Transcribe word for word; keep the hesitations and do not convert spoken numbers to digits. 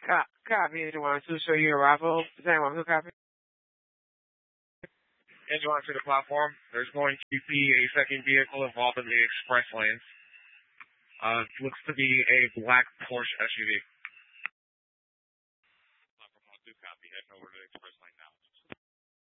Co- copy, engine one two, show your arrival. Zane one two, copy. Engine one to the platform. There's going to be a second vehicle involved in the express lanes. Uh, looks to be a black Porsche S U V. Platform one two, copy. Heading over to the express lane now.